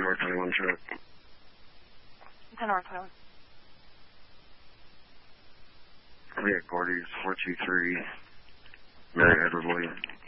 North 21 truck. 10 North 21. We got Gordy's 423, Mary Edward Williams.